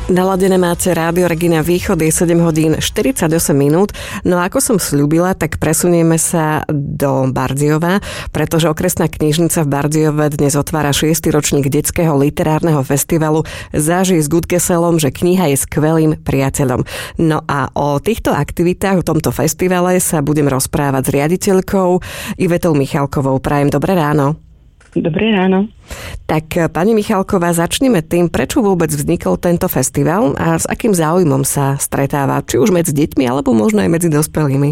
Naladené máte Rádio Regina Východ, je 7 hodín 48 minút. No a ako som sľúbila, tak presunieme sa do Bardejova, pretože okresná knižnica v Bardejove dnes otvára 6. ročník detského literárneho festivalu Zážij s Gudkeselom, že kniha je skvelým priateľom. No a o týchto aktivitách, o tomto festivale sa budem rozprávať s riaditeľkou Ivetou Michalkovou. Prajem dobré ráno. Dobré ráno. Tak, pani Michalková, začneme tým, prečo vôbec vznikol tento festival a s akým záujmom sa stretáva, či už medzi deťmi, alebo možno aj medzi dospelými.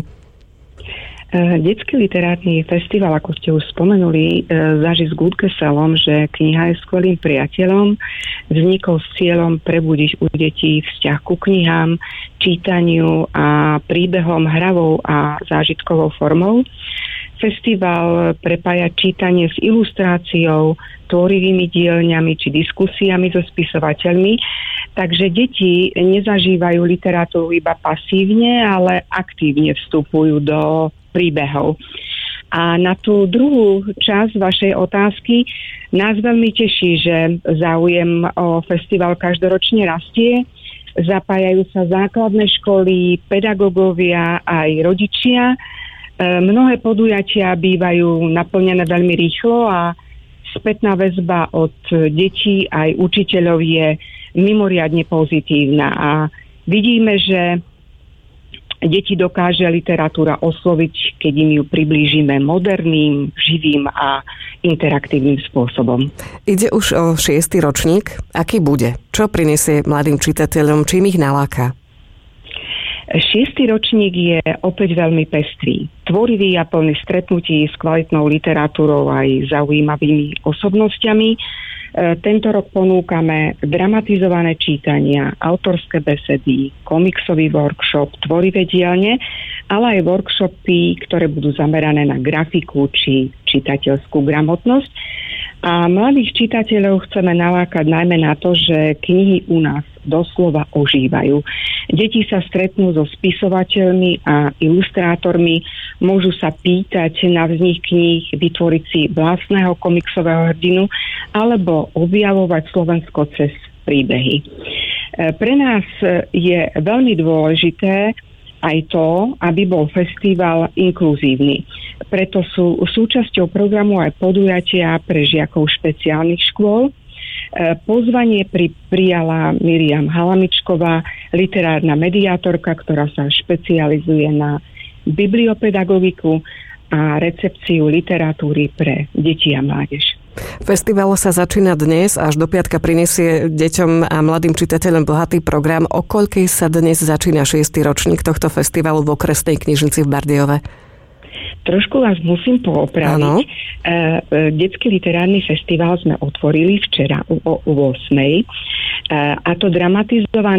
Detský literárny festival, ako ste už spomenuli, Zážij s Gudkeselom, že kniha je skvelým priateľom, vznikol s cieľom prebudiť u detí vzťah ku knihám, čítaniu a príbehom hravou a zážitkovou formou. Festival prepája čítanie s ilustráciou, tvorivými dielňami či diskusiami so spisovateľmi, takže deti nezažívajú literatúru iba pasívne, ale aktívne vstupujú do príbehov. A na tú druhú časť vašej otázky nás veľmi teší, že záujem o festival každoročne rastie. Zapájajú sa základné školy, pedagógovia aj rodičia. Mnohé podujatia bývajú naplnené veľmi rýchlo a spätná väzba od detí aj učiteľov je mimoriadne pozitívna. A vidíme, že deti dokáže literatúra osloviť, keď im ju priblížime moderným, živým a interaktívnym spôsobom. Ide už o 6. ročník. Aký bude? Čo prinesie mladým čitateľom? Čím ich naláka? 6. ročník je opäť veľmi pestrý. Tvorivý a plný stretnutí s kvalitnou literatúrou aj zaujímavými osobnostiami. Tento rok ponúkame dramatizované čítania, autorské besedy, komiksový workshop, tvorivé dielne, ale aj workshopy, ktoré budú zamerané na grafiku či čitateľskú gramotnosť. A mladých čitateľov chceme nalákať najmä na to, že knihy u nás doslova ožívajú. Deti sa stretnú so spisovateľmi a ilustrátormi, môžu sa pýtať na vznik kníh, vytvoriť si vlastného komiksového hrdinu alebo objavovať Slovensko cez príbehy. Pre nás je veľmi dôležité aj to, aby bol festival inkluzívny. Preto sú súčasťou programu aj podujatia pre žiakov špeciálnych škôl. Pozvanie prijala Miriam Halamičková, literárna mediátorka, ktorá sa špecializuje na bibliopedagogiku a recepciu literatúry pre deti a mládež. Festival sa začína dnes, až do piatka prinesie deťom a mladým čitateľom bohatý program. O koľkej sa dnes začína 6. ročník tohto festivalu v okresnej knižnici v Bardejove? Trošku vás musím poopraviť. Detský literárny festival sme otvorili včera o 8:00 a to dramatizované